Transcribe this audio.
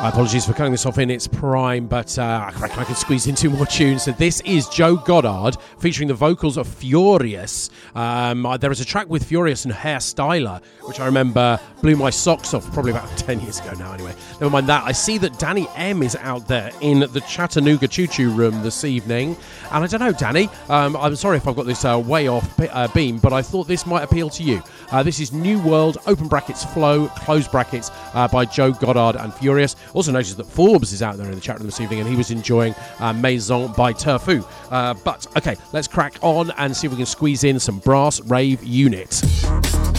Apologies for cutting this off in its prime, but I can squeeze in two more tunes. So this is Joe Goddard featuring the vocals of Furious. There is a track with Furious and Hair Styler, which I remember blew my socks off probably about 10 years ago now anyway. Never mind that. I see that Danny M is out there in the Chattanooga Choo Choo room this evening. And I don't know, Danny, I'm sorry if I've got this way off beam, but I thought this might appeal to you. This is New World, open brackets, Flow, close brackets, by Joe Goddard and Furious. Also noticed that Forbes is out there in the chat room this evening and he was enjoying Maison by Turfu. But, okay, let's crack on and see if we can squeeze in some Brass Rave Unit.